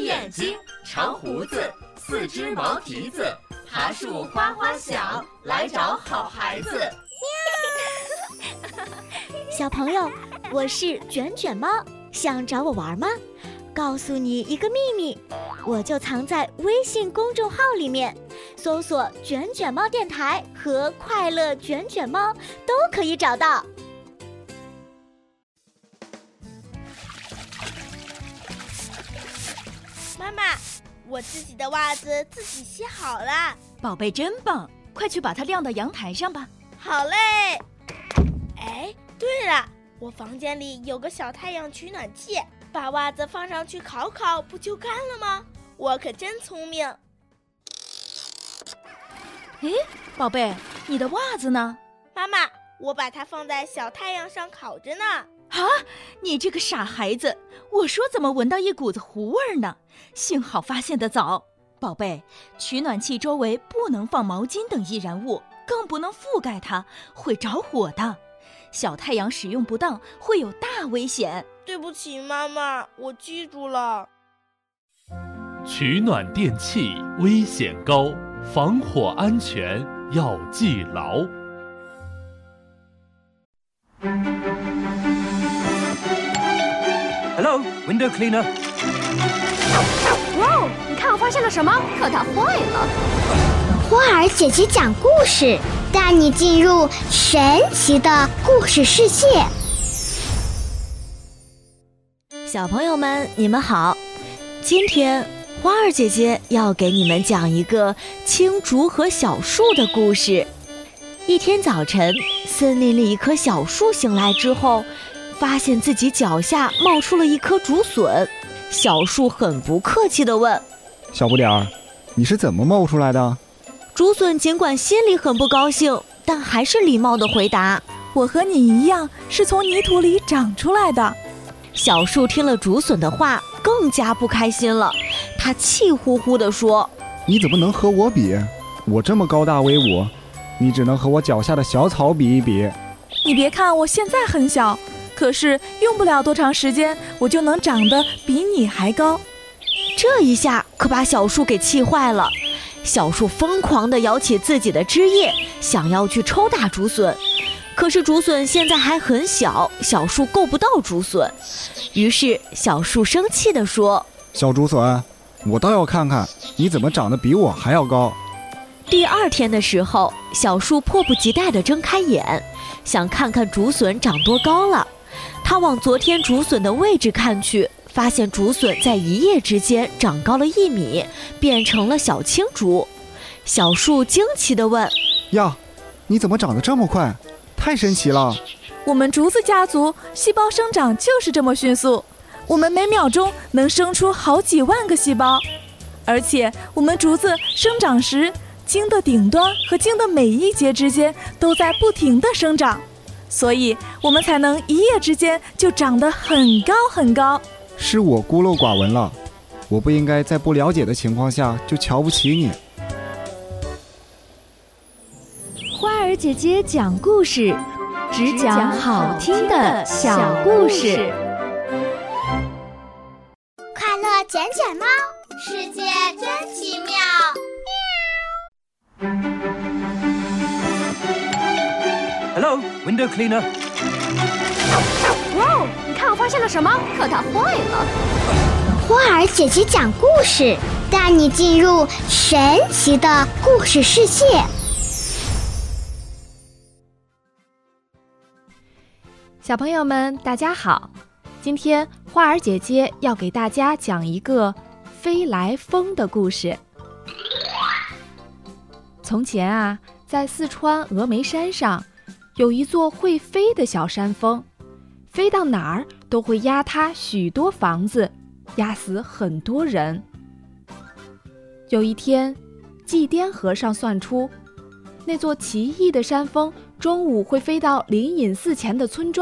眼睛，长胡子，四只毛蹄子，爬树哗哗响，来找好孩子。 小朋友，我是卷卷猫，想找我玩吗？告诉你一个秘密，我就藏在微信公众号里面，搜索卷卷猫电台和快乐卷卷猫都可以找到。 妈妈，我自己的袜子自己洗好了。 宝贝真棒，快去把它晾到阳台上吧。 好嘞。哎，对了，我房间里有个小太阳取暖器，把袜子放上去烤烤，不就干了吗？我可真聪明。 诶，宝贝，你的袜子呢？ 妈妈，我把它放在小太阳上烤着呢。 啊，你这个傻孩子，我说怎么闻到一股子糊味儿呢？幸好发现得早。宝贝，取暖器周围不能放毛巾等易燃物，更不能覆盖它，会着火的。小太阳使用不当会有大危险。 对不起妈妈，我记住了。 取暖电器危险高，防火安全要记牢。 Hello, window cleaner. 哇哦，你看我发现了什么？可它坏了。 花儿姐姐讲故事，带你进入神奇的故事世界。 小朋友们，你们好！今天花儿姐姐要给你们讲一个青竹和小树的故事。一天早晨，森林里一棵小树醒来之后，发现自己脚下冒出了一颗竹笋。小树很不客气地问： 小不点儿，你是怎么冒出来的？ 竹笋尽管心里很不高兴，但还是礼貌地回答： 我和你一样，是从泥土里长出来的。 小树听了竹笋的话，更加不开心了。他气呼呼地说： 你怎么能和我比？我这么高大威武，你只能和我脚下的小草比一比。 你别看我现在很小，可是用不了多长时间，我就能长得比你还高。 这一下可把小树给气坏了。小树疯狂地摇起自己的枝叶，想要去抽打竹笋。可是竹笋现在还很小，小树够不到竹笋。于是小树生气地说： 小竹笋，我倒要看看你怎么长得比我还要高。 第二天的时候，小树迫不及待地睁开眼，想看看竹笋长多高了。他往昨天竹笋的位置看去，发现竹笋在一夜之间长高了1米，变成了小青竹。小树惊奇地问： 呀，你怎么长得这么快？太神奇了！ 我们竹子家族细胞生长就是这么迅速，我们每秒钟能生出好几万个细胞，而且我们竹子生长时，茎的顶端和茎的每一节之间都在不停地生长，所以我们才能一夜之间就长得很高很高。 是我孤陋寡闻了，我不应该在不了解的情况下就瞧不起你。 花儿姐姐讲故事，只讲好听的小故事。 快乐卷卷猫，世界真奇妙。 Hello, window cleaner. 哇哦，你看我发现了什么？可它坏了。 花儿姐姐讲故事，带你进入神奇的故事世界。 小朋友们，大家好！今天花儿姐姐要给大家讲一个飞来峰的故事。从前啊，在四川峨眉山上，有一座会飞的小山峰，飞到哪儿都会压塌许多房子，压死很多人。有一天，祭颠和尚算出，那座奇异的山峰中午会飞到灵隐寺前的村庄。